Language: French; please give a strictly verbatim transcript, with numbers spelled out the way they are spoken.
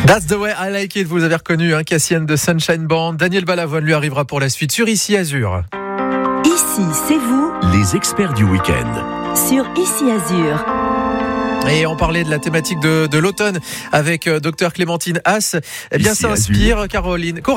That's the way I like it, vous avez reconnu, hein, Cassienne de Sunshine Band. Daniel Balavoine lui arrivera pour la suite sur Ici Azur. Ici, c'est vous. Les experts du week-end. Sur Ici Azur. Et on parlait de la thématique de, de l'automne avec euh, docteur Clémentine Haas. Eh bien, Ici ça inspire Caroline.